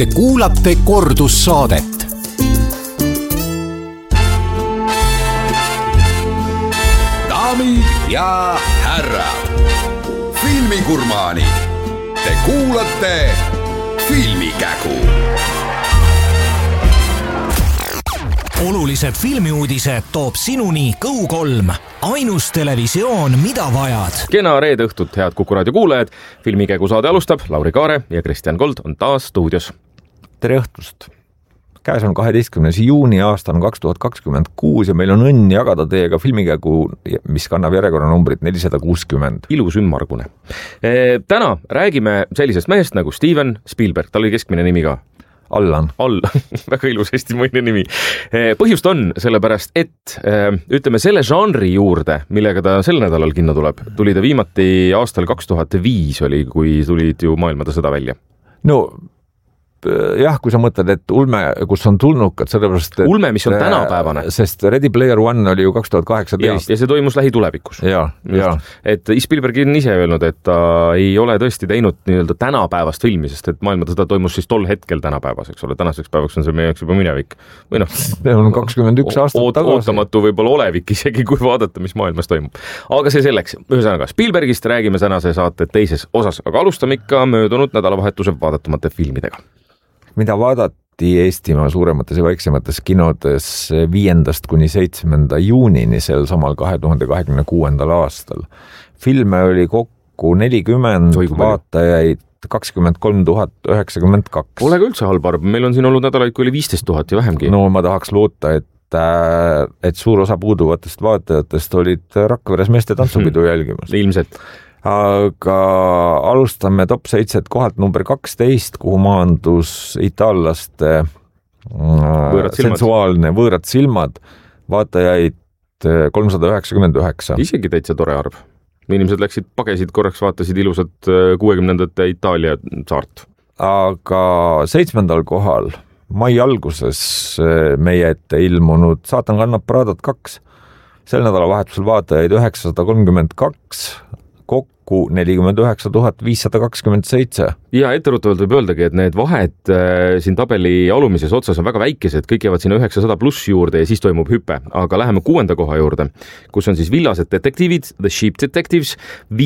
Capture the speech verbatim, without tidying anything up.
Te kuulate kordussaadet. Daamid ja härrad, filmigurmaanid, te kuulate Filmikägu. Olulised filmiuudised toob sinuni Go kolm. Ainus televisioon, mida vajad. Kena reede õhtut, head Kuku raadio kuulajad. Filmikägu saade alustab. Lauri Kaare ja Kristjan Kold on taas stuudios. Tere õhtust. Käes on kaheteistkümnes juuni, aasta on kaks tuhat kakskümmend kuus ja meil on õnn jagada teiega Filmikägu, mis kannab järjekorranumbrit nelisada kuuskümmend. Ilus ümmargune. E, täna räägime sellisest mehest nagu Steven Spielberg. Tal oli keskmine nimi ka. Allan. All, väga ilus Eesti maine nimi. Põhjust on sellepärast, et ütleme selle žanri juurde, millega ta sel nädalal kinno tuleb, tuli ta viimati aastal kaks tuhat viis oli, kui tulid ju maailmada sõda välja. No jah, kui sa mõtled, et ulme, kus on tulnukad, sellepärast, et ulme, mis on tänapäevane. Sest Ready Player One oli ju kaks tuhat kaheksateist. Ja, ja see toimus lähitulevikus. Ja, ja. Et Spielberg on ise öelnud, et ta ei ole tõesti teinud nii-öelda tänapäevast filmi, sest et maailma seda toimus siis tol hetkel tänapäevas, eks ole. Tänaseks päevaks on see meie jaoks juba minevik. Või noh, on kakskümmend üks aastat oot, tagasi. Ootamatu võib-olla olevik isegi, kui vaadata, mis maailmas toimub. Aga see selleks. Ühesõnaga, Spielbergist räägime tänase saate teises osas, aga alustame ikka möödunud nädalavahetuse vaadatumate filmidega. Mida vaadati Eestimaa suuremates ja väiksemates kinodes viiendast kuni seitsmenda juunini sel samal kahe tuhande kahekümne kuuendal aastal. Filme oli kokku nelikümmend, vaatajaid kakskümmend kolm tuhat üheksakümmend kaks. Pole ka üldse halb arv, meil on siin olnud nädalaid, kui oli viisteist tuhat ja vähemgi. No ma tahaks loota, et, et suur osa puuduvatest vaatajatest olid Rakveres meeste tantsupidu jälgimas. Ilmselt. Aga alustame top seitset kohalt number kaksteist, kuhu maandus itaallaste võõrad sensuaalne võõrad silmad, vaatajaid kolmsada üheksakümmend üheksa. Isegi täitsa tore arv. Inimesed läksid, pagesid korraks, vaatasid ilusat kuuekümnendate Itaalia saart. Aga seitsmendal kohal mai alguses meie ette ilmunud Saatan kannab Pradot kaks. Sel nädala vahetusel vaatajaid üheksasada kolmkümmend kaks, kokku nelikümmend üheksa tuhat viissada kakskümmend seitse. Ja etteruttavalt võib öeldagi, et need vahed äh, siin tabeli alumises otsas on väga väikesed, kõik jäävad sinna üheksasada pluss juurde ja siis toimub hüpe. Aga läheme kuuenda koha juurde, kus on siis villased detektiivid, The Sheep Detectives,